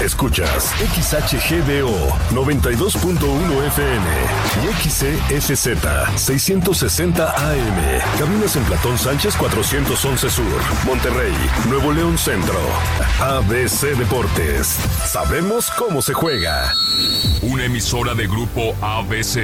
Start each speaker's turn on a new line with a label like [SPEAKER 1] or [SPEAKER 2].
[SPEAKER 1] Escuchas XHGDO 92.1 FM y XEFZ 660 AM. Cabinas en Platón Sánchez 411 Sur, Monterrey, Nuevo León Centro. ABC Deportes. Sabemos cómo se juega.
[SPEAKER 2] Una emisora de Grupo ABC.